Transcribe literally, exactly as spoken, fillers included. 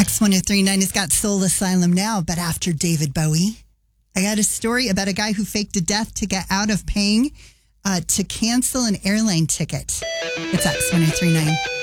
X one oh three point nine has got Soul Asylum now, but after David Bowie, I got a story about a guy who faked a death to get out of paying uh, to cancel an airline ticket. It's X one oh three point nine.